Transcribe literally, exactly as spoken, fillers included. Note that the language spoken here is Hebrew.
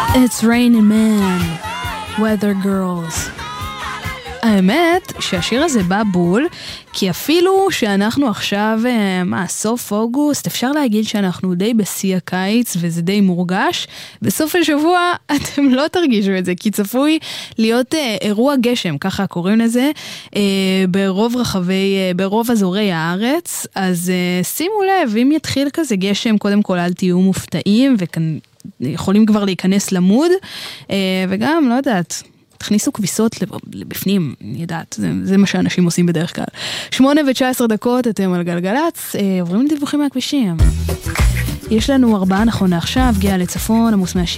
It's raining man, weather girls. האמת שהשיר הזה בא בול, כי אפילו שאנחנו עכשיו, מה, סוף אוגוסט, אפשר להגיד שאנחנו די בשיא הקיץ, וזה די מורגש. בסוף השבוע אתם לא תרגישו את זה, כי צפוי להיות אה, אירוע גשם, ככה קוראים לזה, אה, ברוב רחבי, אה, ברוב אזורי הארץ. אז אה, שימו לב, אם יתחיל כזה גשם, קודם כל אל תהיו מופתעים, וכאן יכולים כבר להיכנס למוד, אה, וגם, לא יודעת, תכניסו כביסות לבפנים, אני יודעת, זה, זה מה שאנשים עושים בדרך כלל. שמונה ותשע עשרה דקות, אתם על גלגלץ, אה, עוברים לדיווחים מהכבישים. יש לנו ארבעה נכון לעכשיו, גאה לצפון, עמוס מהשיר.